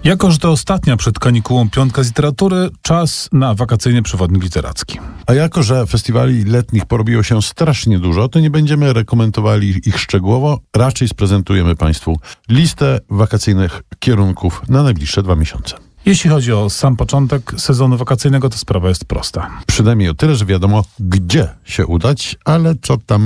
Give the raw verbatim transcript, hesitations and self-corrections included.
Jako że to ostatnia przed kanikułą piątka z literatury, czas na wakacyjny przewodnik literacki. A jako że festiwali letnich porobiło się strasznie dużo, to nie będziemy rekomendowali ich szczegółowo, raczej sprezentujemy Państwu listę wakacyjnych kierunków na najbliższe dwa miesiące. Jeśli chodzi o sam początek sezonu wakacyjnego, to sprawa jest prosta. Przynajmniej o tyle, że wiadomo, gdzie się udać, ale co tam